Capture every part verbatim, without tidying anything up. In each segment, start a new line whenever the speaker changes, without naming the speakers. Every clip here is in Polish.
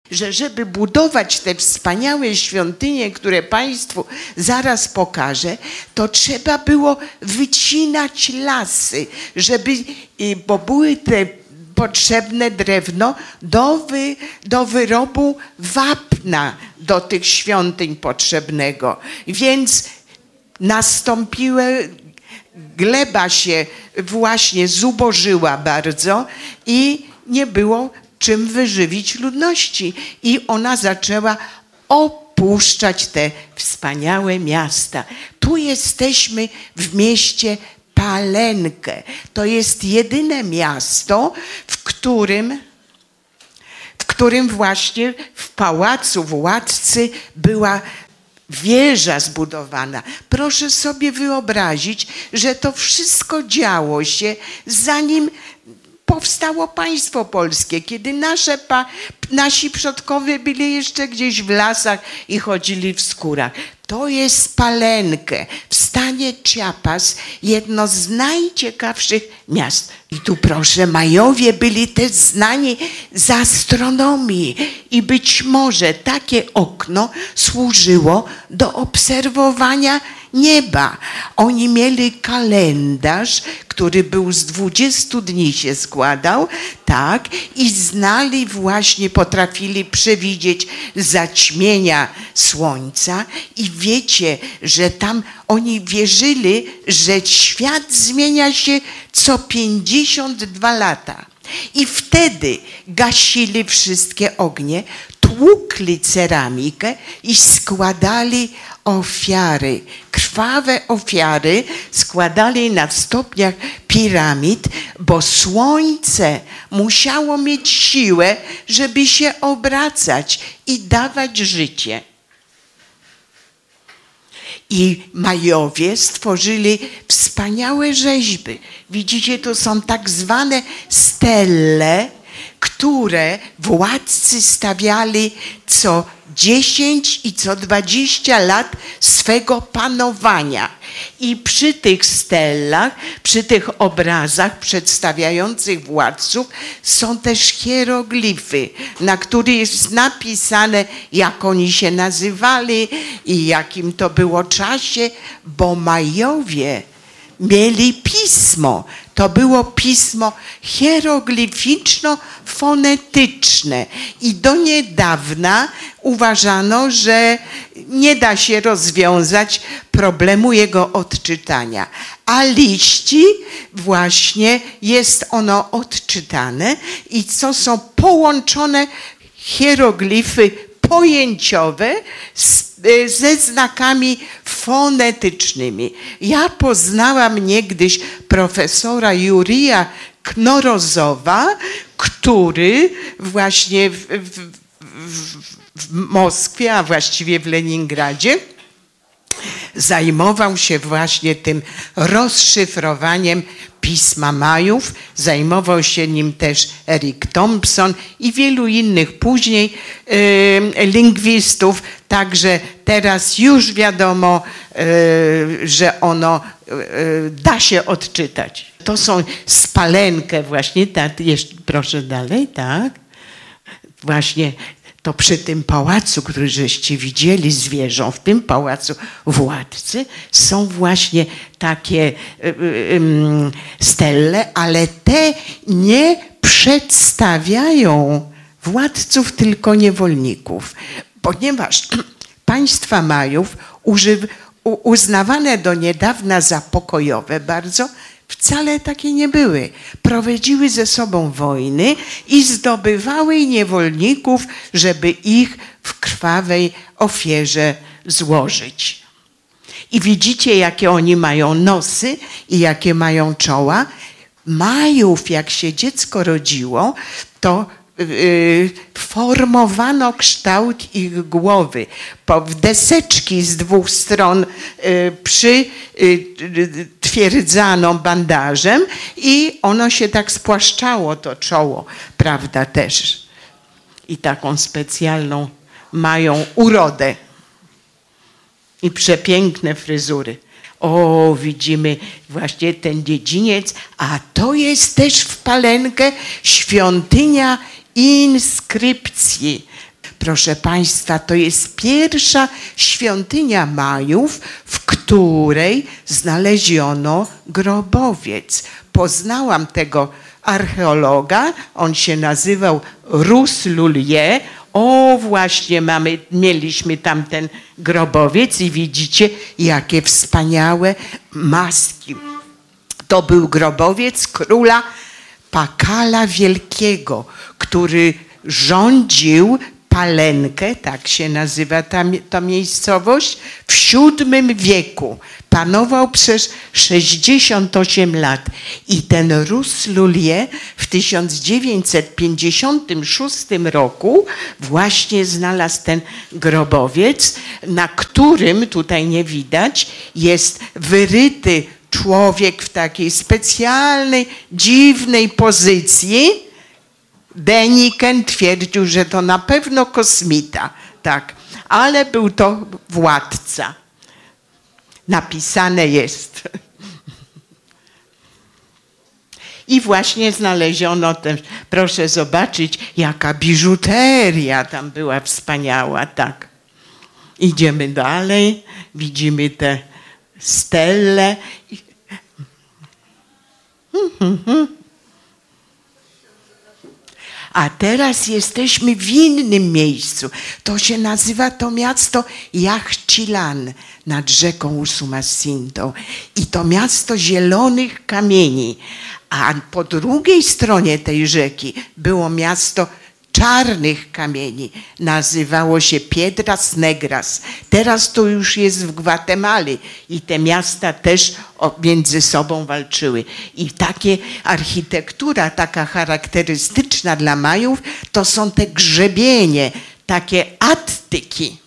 że żeby budować te wspaniałe świątynie, które Państwu zaraz pokażę, to trzeba było wycinać lasy, żeby, bo były te potrzebne drewno do, wy, do wyrobu wapna do tych świątyń potrzebnego. Więc nastąpiły, gleba się właśnie zubożyła bardzo i nie było czym wyżywić ludności. I ona zaczęła opuszczać te wspaniałe miasta. Tu jesteśmy w mieście Palenkę. To jest jedyne miasto, w którym, w którym właśnie w pałacu władcy była wieża zbudowana. Proszę sobie wyobrazić, że to wszystko działo się, zanim powstało państwo polskie, kiedy nasze pa, nasi przodkowie byli jeszcze gdzieś w lasach i chodzili w skórach. To jest Palenkę w stanie Chiapas, jedno z najciekawszych miast. I tu proszę, Majowie byli też znani z astronomii i być może takie okno służyło do obserwowania nieba. Oni mieli kalendarz, który był z dwudziestu dni się składał, tak, i znali właśnie, potrafili przewidzieć zaćmienia słońca i wiecie, że tam oni wierzyli, że świat zmienia się co pięćdziesiąt dwa lata. I wtedy gasili wszystkie ognie, tłukli ceramikę i składali ofiary, krwawe ofiary składali na stopniach piramid, bo słońce musiało mieć siłę, żeby się obracać i dawać życie. I Majowie stworzyli wspaniałe rzeźby. Widzicie, to są tak zwane stele, które władcy stawiali co dziesięć i co dwadzieścia lat swego panowania. I przy tych stelach, przy tych obrazach przedstawiających władców są też hieroglify, na których jest napisane, jak oni się nazywali i jakim to było czasie, bo Majowie mieli pismo. To było pismo hieroglificzno-fonetyczne i do niedawna uważano, że nie da się rozwiązać problemu jego odczytania. A liści właśnie jest ono odczytane i co są połączone hieroglify pojęciowe z, ze znakami fonetycznymi. Ja poznałam niegdyś profesora Jurija Knorozowa, który właśnie w, w, w, w Moskwie, a właściwie w Leningradzie, zajmował się właśnie tym rozszyfrowaniem Pisma Majów, zajmował się nim też Eric Thompson i wielu innych później y, lingwistów, także teraz już wiadomo, y, że ono y, da się odczytać. To są z Palenkę właśnie, tak, jeszcze, proszę dalej, tak, właśnie to przy tym pałacu, który żeście widzieli z wieżą, w tym pałacu władcy są właśnie takie y, y, stelle, ale te nie przedstawiają władców, tylko niewolników, ponieważ państwa Majów używ, u, uznawane do niedawna za pokojowe bardzo, wcale takie nie były. Prowadziły ze sobą wojny i zdobywały niewolników, żeby ich w krwawej ofierze złożyć. I widzicie, jakie oni mają nosy i jakie mają czoła. Majów, jak się dziecko rodziło, to yy, formowano kształt ich głowy. Po, w deseczki z dwóch stron yy, przy yy, twierdzano bandażem i ono się tak spłaszczało, to czoło, prawda, też. I taką specjalną mają urodę i przepiękne fryzury. O, widzimy właśnie ten dziedziniec, a to jest też w Palenkę świątynia inskrypcji. proszę Państwa, to jest pierwsza świątynia Majów, w której znaleziono grobowiec. Poznałam tego archeologa, on się nazywał Rus Lullier. O, właśnie mamy, mieliśmy tam ten grobowiec i widzicie, jakie wspaniałe maski. To był grobowiec króla Pakala Wielkiego, który rządził Palenkę, tak się nazywa ta, ta miejscowość, w siódmym wieku. Panował przez sześćdziesiąt osiem lat. I ten Rus Lullier w tysiąc dziewięćset pięćdziesiątym szóstym roku właśnie znalazł ten grobowiec, na którym, tutaj nie widać, jest wyryty człowiek w takiej specjalnej, dziwnej pozycji. Deniken twierdził, że to na pewno kosmita, tak, ale był to władca. Napisane jest. I właśnie znaleziono też, proszę zobaczyć, jaka biżuteria tam była wspaniała, tak. Idziemy dalej, widzimy te stelle. A teraz jesteśmy w innym miejscu. To się nazywa to miasto Yaxchilan nad rzeką Usumacinto. I to miasto zielonych kamieni. A po drugiej stronie tej rzeki było miasto czarnych kamieni. Nazywało się Piedras Negras. Teraz to już jest w Gwatemali i te miasta też między sobą walczyły. I takie architektura, taka charakterystyczna dla Majów, to są te grzebienie, takie attyki.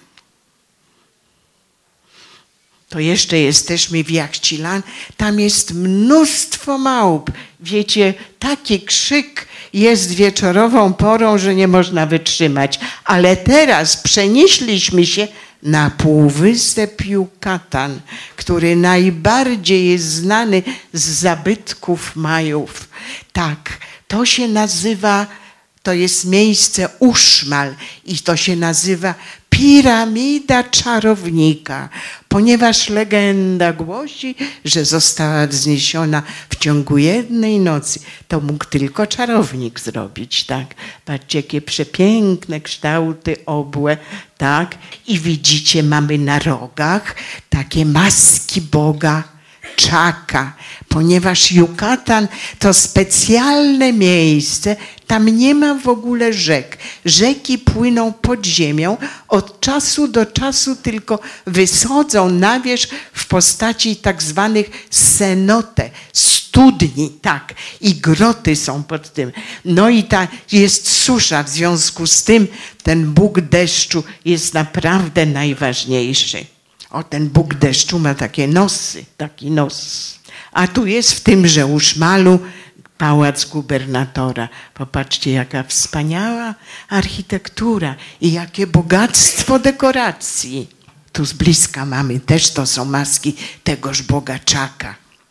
To jeszcze jesteśmy w Yaxchilan, tam jest mnóstwo małp. Wiecie, taki krzyk jest wieczorową porą, że nie można wytrzymać. Ale teraz przenieśliśmy się na półwysep Yucatan, który najbardziej jest znany z zabytków Majów. Tak, to się nazywa, to jest miejsce Uxmal i to się nazywa Piramida Czarownika, ponieważ legenda głosi, że została wzniesiona w ciągu jednej nocy. To mógł tylko czarownik zrobić, tak? Patrzcie, jakie przepiękne kształty obłe, tak? I widzicie, mamy na rogach takie maski Boga Chaka, ponieważ Yucatan to specjalne miejsce, tam nie ma w ogóle rzek. Rzeki płyną pod ziemią, od czasu do czasu tylko wysodzą na wierzch w postaci tak zwanych cenote, studni, tak, i groty są pod tym. No i ta jest susza, w związku z tym ten Bóg deszczu jest naprawdę najważniejszy. O, ten Bóg deszczu ma takie nosy, taki nos. A tu jest w tymże Uxmalu pałac gubernatora. Popatrzcie, jaka wspaniała architektura i jakie bogactwo dekoracji. Tu z bliska mamy, też to są maski tegoż Boga Chaka.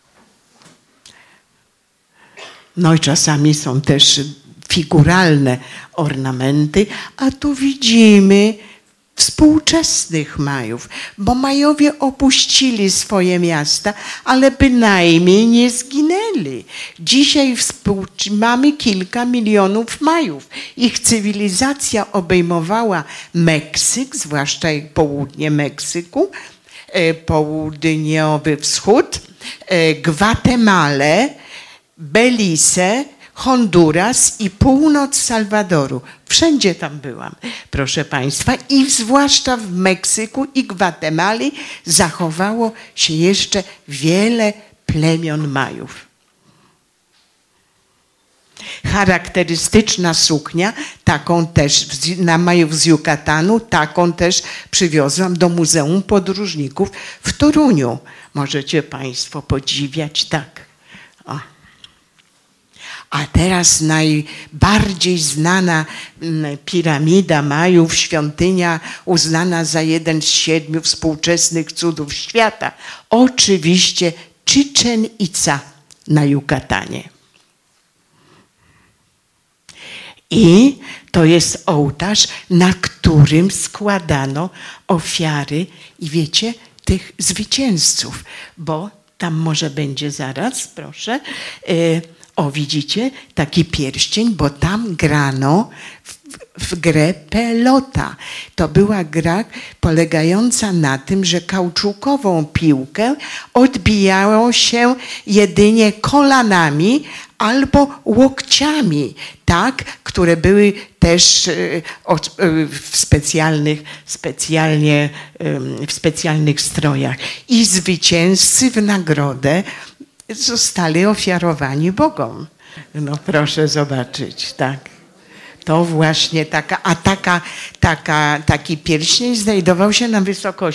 No i czasami są też figuralne ornamenty, a tu widzimy współczesnych Majów, bo Majowie opuścili swoje miasta, ale bynajmniej nie zginęli. Dzisiaj mamy kilka milionów Majów. Ich cywilizacja obejmowała Meksyk, zwłaszcza południe Meksyku, południowy wschód, Gwatemalę, Belize, Honduras i północ Salwadoru. Wszędzie tam byłam, proszę Państwa, i zwłaszcza w Meksyku i Gwatemali zachowało się jeszcze wiele plemion Majów. Charakterystyczna suknia, taką też na Majów z Yucatanu, taką też przywiozłam do Muzeum Podróżników w Toruniu. Możecie Państwo podziwiać, tak. O. A teraz najbardziej znana piramida Majów, świątynia uznana za jeden z siedmiu współczesnych cudów świata. Oczywiście Chichen Itza na Yucatanie. I to jest ołtarz, na którym składano ofiary i wiecie, tych zwycięzców, bo tam może będzie zaraz, proszę. O, widzicie, taki pierścień, bo tam grano w, w grę pelota. To była gra polegająca na tym, że kauczukową piłkę odbijało się jedynie kolanami albo łokciami, tak, które były też w specjalnych, specjalnie, w specjalnych strojach. I zwycięzcy w nagrodę zostali ofiarowani Bogom. No proszę zobaczyć, tak. To właśnie taka, a taka, taka, taki pierścień znajdował się na wysokości